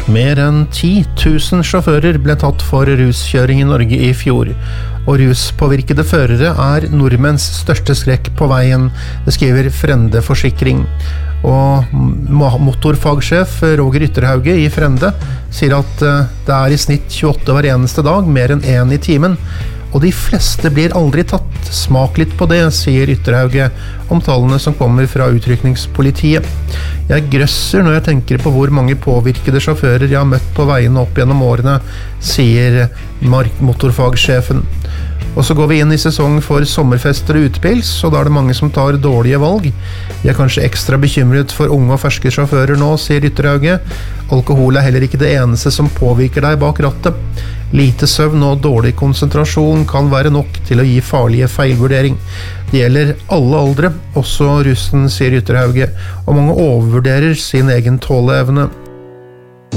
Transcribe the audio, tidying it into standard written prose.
Mer enn 10 000 sjåfører ble tatt for ruskjøring i Norge i fjor, og ruspåvirkede førere er nordmenns største skrekk på veien, det skriver Frende Forsikring. Og motorfagsjef Roger Ytterhauge i Frende sier at det er i snitt 28 hver eneste dag, mer enn 1 i timen, og de fleste blir aldri tatt. Smak litt på det, sier Ytterhauge om tallene som kommer fra utrykningspolitiet. Jeg grøsser når jeg tenker på hvor mange påvirkede sjåfører jeg har møtt på veiene opp gjennom årene, sier motorfagsjefen. Og så går vi inn i sesong for sommerfester og utpils, og da er det mange som tar dårlige valg. De er kanskje ekstra bekymret for unge og ferske sjåfører nå, sier Ytterhauge. Alkohol er heller ikke det eneste som påvirker deg bak rattet. Lite søvn og dårlig konsentrasjon kan være nok til å gi farlige feilvurdering. Det gjelder alle aldre, også russen, sier Ytterhauge, og mange overvurderer sin egen tåleevne.